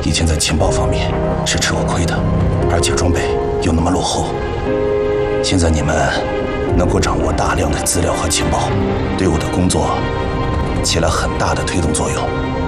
以前在情报方面是吃过亏的，而且装备又那么落后。现在你们能够掌握大量的资料和情报，对我的工作起了很大的推动作用。